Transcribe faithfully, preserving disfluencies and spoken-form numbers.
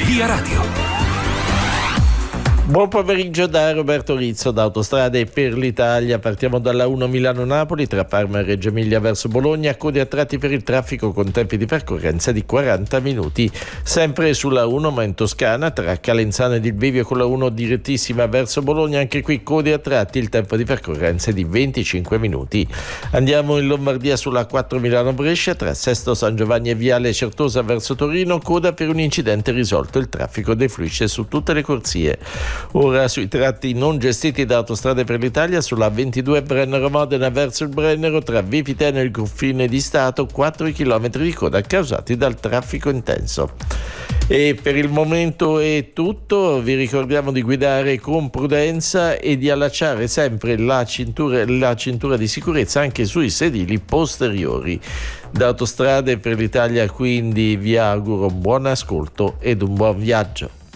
Via Radio. Buon pomeriggio da Roberto Rizzo da Autostrade per l'Italia. Partiamo dalla uno Milano-Napoli, tra Parma e Reggio Emilia verso Bologna, code a tratti per il traffico con tempi di percorrenza di quaranta minuti. Sempre sulla uno, ma in Toscana, tra Calenzano ed il Bivio con la uno direttissima verso Bologna, anche qui code a tratti, il tempo di percorrenza è di venticinque minuti. Andiamo in Lombardia sulla quattro Milano-Brescia, tra Sesto San Giovanni e Viale Certosa verso Torino, coda per un incidente risolto, il traffico defluisce su tutte le corsie. Ora sui tratti non gestiti da Autostrade per l'Italia, sulla ventidue Brennero-Modena verso il Brennero, tra Vipiteno e il confine di Stato, quattro chilometri di coda causati dal traffico intenso. E per il momento è tutto, vi ricordiamo di guidare con prudenza e di allacciare sempre la cintura, la cintura di sicurezza anche sui sedili posteriori. Da Autostrade per l'Italia quindi vi auguro buon ascolto ed un buon viaggio.